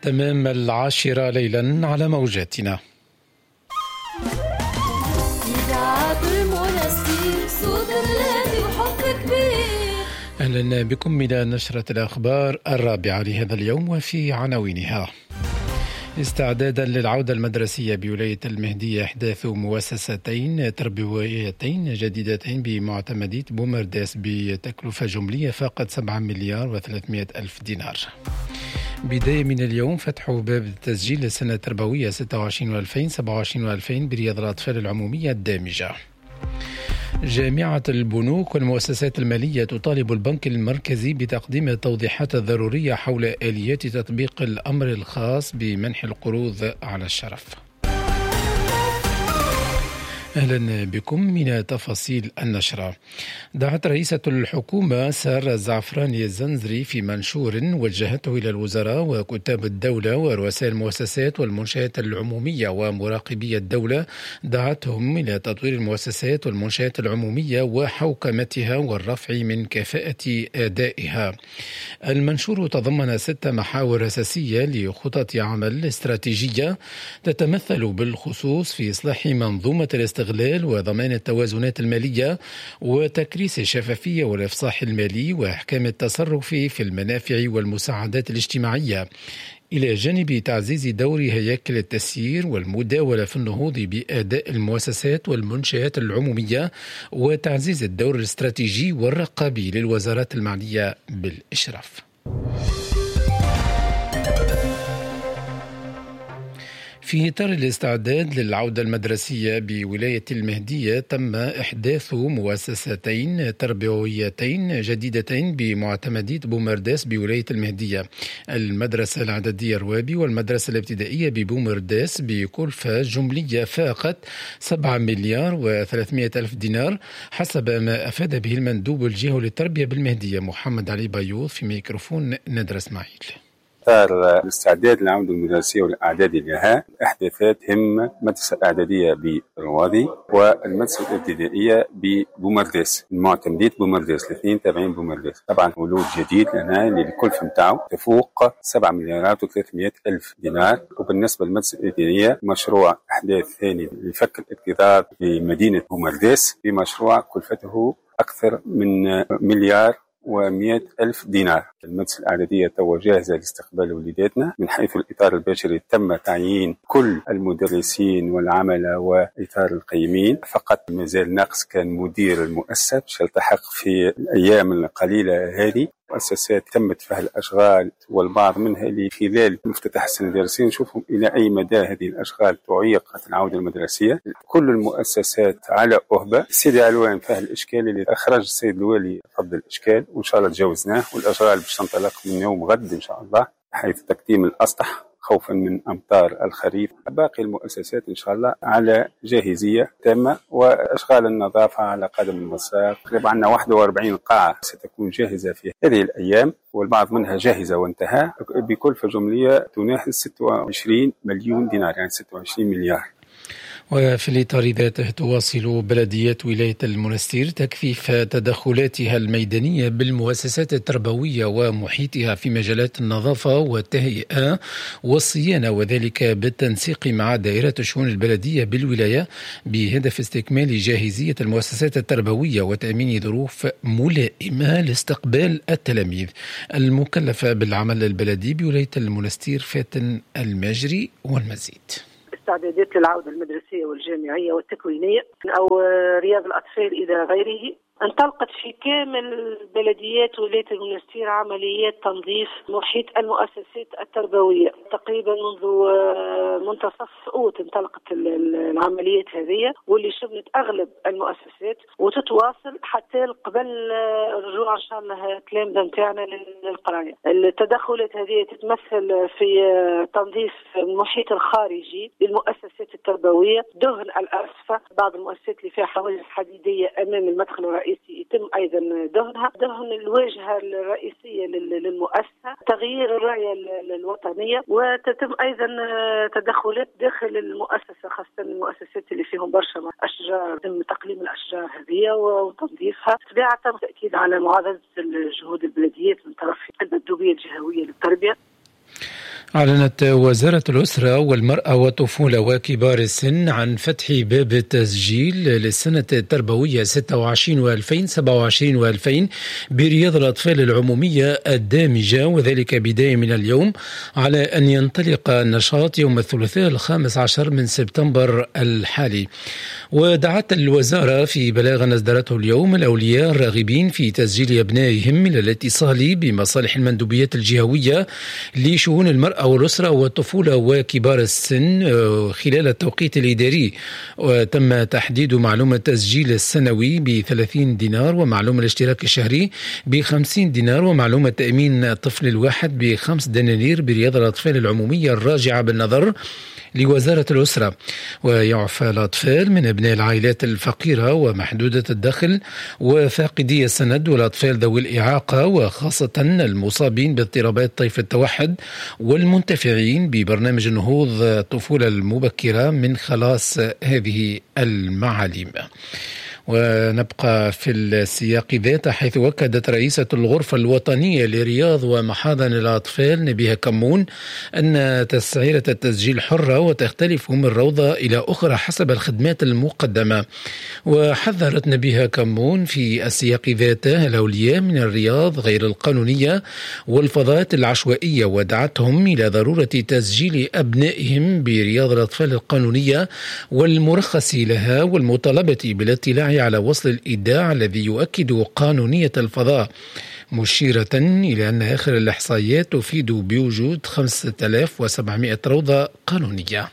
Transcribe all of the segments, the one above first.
تمام 10 ليلا على موجاتنا. أهلا بكم إلى نشرة الأخبار 4 لهذا اليوم، وفي عناوينها: استعدادا للعودة المدرسية بولاية المهدية، إحداث مؤسستين تربويتين جديدتين بمعتمدية بومرداس بتكلفة جملية فاقت 7 مليار و300 ألف دينار. بداية من اليوم فتح باب التسجيل للسنة التربوية 26 و2000 27 و2000 برياض الأطفال العمومية الدامجة. جامعة البنوك والمؤسسات المالية تطالب البنك المركزي بتقديم التوضيحات الضرورية حول آليات تطبيق الأمر الخاص بمنح القروض على الشرف. أهلا بكم من تفاصيل النشرة. دعت رئيسة الحكومة سارة الزعفراني الزنزري في منشور وجهته إلى الوزراء وكتاب الدولة ورؤساء المؤسسات والمنشآت العمومية ومراقبي الدولة، دعتهم إلى تطوير المؤسسات والمنشآت العمومية وحوكمتها والرفع من كفاءة أدائها. المنشور تضمن 6 محاور أساسية لخطط عمل استراتيجية تتمثل بالخصوص في إصلاح منظومة الاستغلال وضمان التوازنات المالية وتكريس الشفافية والإفصاح المالي وإحكام التصرف في المنافع والمساعدات الاجتماعية، إلى جانب تعزيز دور هياكل التسيير والمداولة في النهوض بأداء المؤسسات والمنشآت العمومية وتعزيز الدور الاستراتيجي والرقابي للوزارات المعنية بالإشراف. في إطار الاستعداد للعودة المدرسية بولاية المهدية، تم إحداث مؤسستين تربويتين جديدتين بمعتمدية بومرداس بولاية المهدية: المدرسة الإعدادية روابي والمدرسة الابتدائية ببومرداس بكلفة جملية فاقت 7 مليار و300 ألف دينار، حسب ما أفاد به المندوب الجهوي للتربية بالمهدية محمد علي بيوض في ميكروفون نادر اسماعيل. إطار الاستعداد للعودة المدرسية والإعداد لها، إحداثات هم المدرسة الإعدادية بروادي والمدرسة الابتدائية ببومرداس، المعتمدية بومرداس، الاثنين تابعين بومرداس. طبعا مولود جديد لنا اللي الكلفة متاعه تفوق 7 مليارات و300 ألف دينار. وبالنسبة للمدرسة الابتدائية مشروع إحداث ثاني لفك الاكتظاظ في مدينة بومرداس بمشروع كلفته أكثر من مليار و100 ألف دينار. المدرسة الإعدادية توا جاهزة لاستقبال وليداتنا. من حيث الإطار البشري تم تعيين كل المدرسين والعملة وإطار القيمين، فقط مازال ناقص كان مدير المؤسسة سيلتحق في الأيام القليلة هذه. مؤسسات تمت فيها الأشغال والبعض منها اللي خلال مفتتح السنة الدراسية نشوفهم إلى أي مدى هذه الأشغال تعيق العودة المدرسية. كل المؤسسات على أهبة. السيد علوان فيها الإشكال اللي أخرج السيد الوالي فضل الإشكال، وإن شاء الله تجاوزناه، والأشغال باش تنطلق من يوم غد إن شاء الله، حيث تقديم الأسطح خوفا من أمطار الخريف. باقي المؤسسات إن شاء الله على جاهزية تامة، وأشغال النظافة على قدم المساق. تقريبا عندنا 41 قاعة ستكون جاهزة في هذه الأيام، والبعض منها جاهزة وانتهى، بكلفة جملية تناهز 26 مليون دينار، يعني 26 مليار. وفي الإطار ذاته تواصل بلدية ولاية المنستير تكثيف تدخلاتها الميدانية بالمؤسسات التربوية ومحيطها في مجالات النظافة والتهيئة والصيانة، وذلك بالتنسيق مع دائرة الشؤون البلدية بالولاية بهدف استكمال جاهزية المؤسسات التربوية وتأمين ظروف ملائمة لاستقبال التلاميذ. المكلفة بالعمل البلدي بولاية المنستير فاتن المجري والمزيد. استعدادات للعودة المدرسية والجامعية والتكوينية أو رياض الأطفال إلى غيره، انطلقت في كامل بلديات ولاية المنستير عمليات تنظيف محيط المؤسسات التربوية. تقريبا منذ منتصف أوت انطلقت العمليات هذه، واللي شملت أغلب المؤسسات وتتواصل حتى قبل رجوع إن شاء الله التلامذة نتاعنا للقراية. التدخلات هذه تتمثل في تنظيف المحيط الخارجي للمؤسسات التربوية، دهن الأرصفة، بعض المؤسسات اللي فيها حواجز حديدية أمام المدخل الرئيسي يتم أيضا دهنها، دهن الواجهة الرئيسية للمؤسسة، تغيير الراية الوطنية، وتتم أيضا تدخلات داخل المؤسسة خاصة المؤسسات اللي فيهم برشا أشجار، يتم تقليم الأشجار هذه وتنظيفها، تبعا تأكيد على معزز الجهود البلدية من طرف المندوبية الجهوية للتربية. أعلنت وزارة الأسرة والمرأة والطفولة وكبار السن عن فتح باب التسجيل للسنة التربوية 26 و2027 و2000 برياض الأطفال العمومية الدامجة، وذلك بداية من اليوم، على أن ينطلق النشاط يوم الثلاثاء 15 من سبتمبر الحالي. ودعت الوزارة في بلاغ أصدرته اليوم الأولياء الراغبين في تسجيل أبنائهم إلى الاتصال بمصالح المندوبيات الجهوية لشؤون المرأة والأسرة والطفولة وكبار السن خلال التوقيت الإداري. وتم تحديد معلومة التسجيل السنوي ب30 دينار، ومعلومة الاشتراك الشهري ب50 دينار، ومعلومة تأمين الطفل الواحد ب5 دنانير برياض الأطفال العمومية الراجعة بالنظر لوزارة الأسرة. ويعفى الأطفال من أبناء العائلات الفقيرة ومحدودة الدخل وفاقدي السند والأطفال ذوي الإعاقة، وخاصة المصابين باضطرابات طيف التوحد والمنتفعين ببرنامج النهوض الطفولة المبكرة من خلاص هذه المعالم. ونبقى في السياق ذاته، حيث أكدت رئيسة الغرفة الوطنية لرياض ومحاضن الأطفال نبيهة كمون أن تسعيرة التسجيل حرة وتختلف من روضة إلى أخرى حسب الخدمات المقدمة. وحذرت نبيهة كمون في السياق ذاته الأولياء من الرياض غير القانونية والفضاءات العشوائية، ودعتهم إلى ضرورة تسجيل أبنائهم برياض الأطفال القانونية والمرخص لها، والمطالبة بالاطلاع على وصل الإيداع الذي يؤكد قانونية الفضاء، مشيرة إلى أن آخر الإحصائيات تفيد بوجود 5700 روضة قانونية.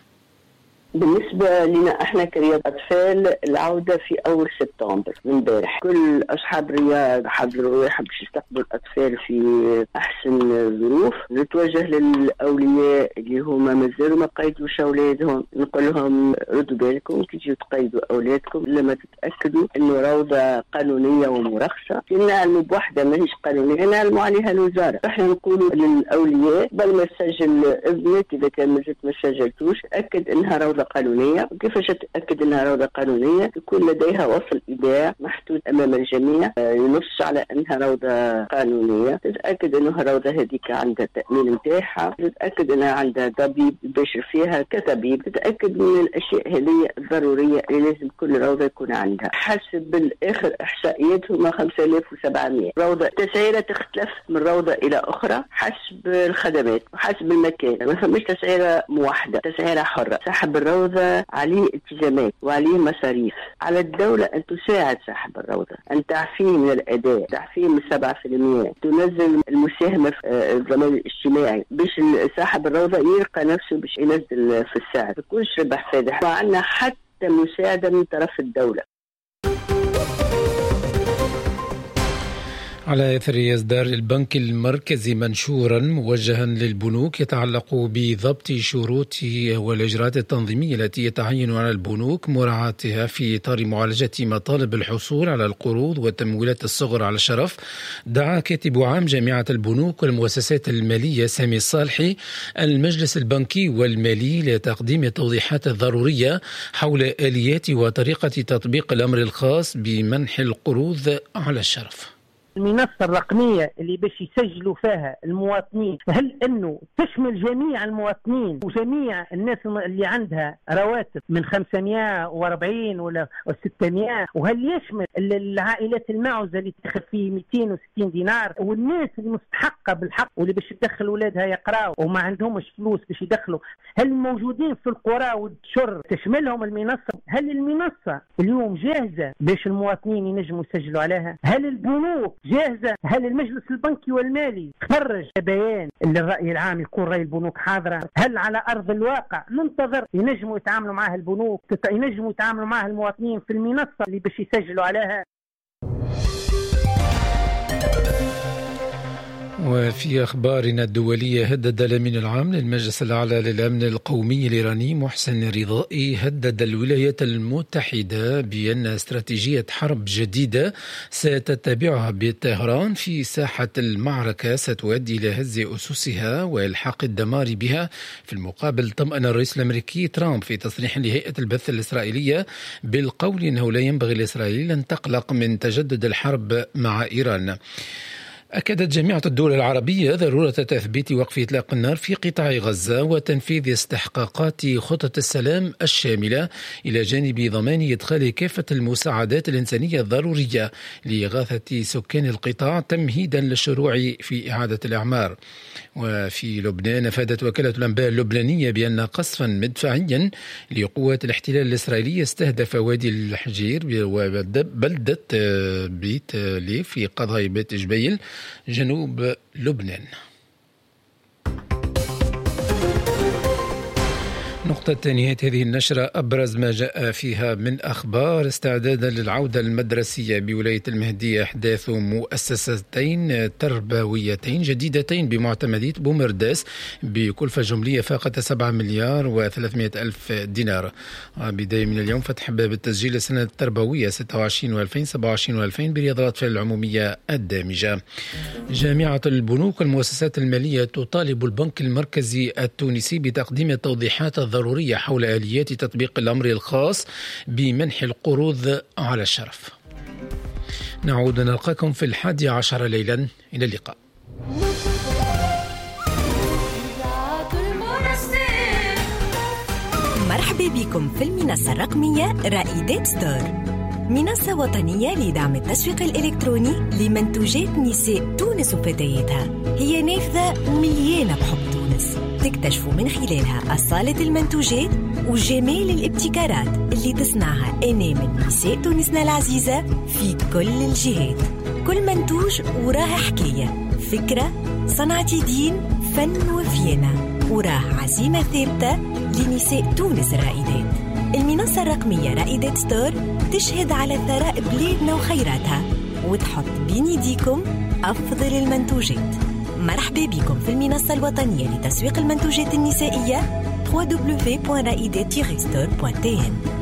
بالنسبة لنا احنا كرياض أطفال، العودة في أول سبتمبر من امبارح. كل أصحاب الرياض حضروا باش يستقبلوا الأطفال في أحسن ظروف. نتوجه للأولياء اللي هما مازالوا ما قيدوش أولادهم، نقول لهم ردوا بالكم كي تجيو تقيدوا أولادكم لما تتأكدوا إنه روضة قانونية ومرخصة. نعلموا بوحدة ماهيش قانونية نعلموا عليها الوزارة. احنا نقولوا للأولياء قبل ما تسجل ابنك إذا كان مازلت ما سجلتوش تأكد إنها روضة قانونية. وكيفاش تتأكد أنها روضة قانونية؟ يكون لديها وصل إيداع محدود أمام الجميع ينص على أنها روضة قانونية. تتأكد أنها روضة هذيك عندها التأمين متاعها، تتأكد أنها عندها طبيب يباشر فيها كطبيب، تتأكد من الأشياء هذه الضرورية اللي لازم كل روضة يكون عندها. حسب الآخر إحصائيات هما 5700 روضة. تسعيرة تختلف من روضة إلى أخرى حسب الخدمات وحسب المكان، ما فماش تسعيرة موحدة، تسعيرة حرة. صاحب الروضة عليه التزامات وعليه مصاريف، على الدولة أن تساعد صاحب الروضة، أن تعفيه من الأداء، تعفيه من 7%، تنزل المساهمة في الضمان الاجتماعي باش صاحب الروضة يلقى نفسه باش ينزل في السعر، يكونش ربح فادح. وعندنا حتى مساعدة من طرف الدولة. على إثر إصدار البنك المركزي منشورا موجها للبنوك يتعلق بضبط شروط والإجراءات التنظيمية التي يتعين على البنوك مراعاتها في إطار معالجة مطالب الحصول على القروض والتمويلات الصغرى على الشرف، دعا كاتب عام جامعة البنوك والمؤسسات المالية سامي الصالحي المجلس البنكي والمالي لتقديم التوضيحات الضرورية حول آليات وطريقة تطبيق الأمر الخاص بمنح القروض على الشرف. المنصة الرقمية اللي باش يسجلوا فيها المواطنين، هل انه تشمل جميع المواطنين وجميع الناس اللي عندها رواتب من 540 ولا 600، وهل يشمل العائلات المعوزة اللي تدخل فيه 260 دينار، والناس المستحقة بالحق واللي باش تدخل اولادها يقراوا وما عندهمش فلوس باش يدخلوا، هل موجودين في القرى والشر تشملهم المنصة؟ هل المنصة اليوم جاهزة باش المواطنين ينجموا يسجلوا عليها؟ هل البنوك جاهزة؟ هل المجلس البنكي والمالي خرج بيان للرأي العام يكون رأي البنوك حاضرة؟ هل على أرض الواقع ننتظر ينجموا يتعاملوا معها البنوك، ينجموا يتعاملوا معها المواطنين في المنصة اللي باش يسجلوا عليها؟ وفي أخبارنا الدولية، هدد الأمين العام للمجلس الأعلى للأمن القومي الإيراني محسن رضائي هدد الولايات المتحدة بأن استراتيجية حرب جديدة ستتبعها بطهران في ساحة المعركة ستؤدي إلى هز أسسها وإلحاق الدمار بها. في المقابل طمأن الرئيس الأمريكي ترامب في تصريح لهيئة البث الإسرائيلية بالقول أنه لا ينبغي لإسرائيل أن تقلق من تجدد الحرب مع إيران. أكدت جامعة الدول العربية ضرورة تثبيت وقف إطلاق النار في قطاع غزة وتنفيذ استحقاقات خطة السلام الشاملة إلى جانب ضمان إدخال كافة المساعدات الإنسانية الضرورية لإغاثة سكان القطاع تمهيدا للشروع في إعادة الأعمار. وفي لبنان أفادت وكالة الأنباء اللبنانية بأن قصفا مدفعيا لقوات الاحتلال الإسرائيلية استهدف وادي الحجير وبلدة بيت لي في قضاء بيت جبيل جنوب لبنان. نقطة نهاية هذه النشرة أبرز ما جاء فيها من أخبار: استعدادا للعودة المدرسية بولاية المهدية، إحداث مؤسستين تربويتين جديدتين بمعتمدية بومرداس بكلفة جملية فاقت 7 مليار و300 ألف دينار. بداية من اليوم فتح باب التسجيل السنة التربوية 26 و2000 27 و2000 برياض الأطفال العمومية الدامجة. جامعة البنوك والمؤسسات المالية تطالب البنك المركزي التونسي بتقديم التوضيحات الضرورية حول آليات تطبيق الأمر الخاص بمنح القروض على الشرف. نعود نلقاكم في 11 ليلا. إلى اللقاء. مرحبا بكم في المنصة الرقمية رائدات ستور، منصة وطنية لدعم التسويق الإلكتروني لمنتوجات نساء تونس وفتياتها. هي نافذة مليانة بحب تونس، تكتشفوا من خلالها أصالة المنتوجات وجمال الابتكارات اللي تصنعها أنامل نساء تونسنا العزيزة في كل الجهات. كل منتوج وراه حكاية، فكرة، صنعة يدين، فن وفينة، وراه عزيمة ثابتة لنساء تونس الرائدات. المنصة الرقمية رائدات ستور تشهد على ثراء بلادنا وخيراتها وتحط بين يديكم أفضل المنتوجات. مرحبا بكم في المنصة الوطنية لتسويق المنتوجات النسائية www.raidet-store.tn.